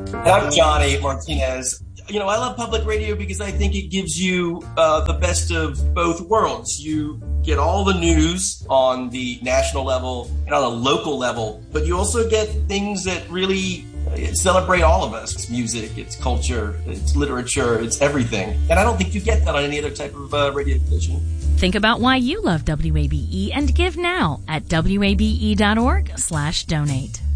And I'm Johnny Martinez. You know, I love public radio because I think it gives you the best of both worlds. You get all the news on the national level and on a local level, but you also get things that really celebrate all of us. It's music, it's culture, it's literature, it's everything. And I don't think you get that on any other type of radio station. Think about why you love WABE and give now at wabe.org/donate.